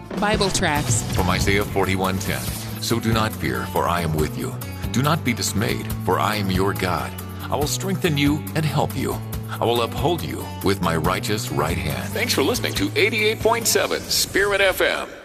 Bible tracts. From Isaiah 41:10. So do not fear, for I am with you. Do not be dismayed, for I am your God. I will strengthen you and help you. I will uphold you with my righteous right hand. Thanks for listening to 88.7 Spirit FM.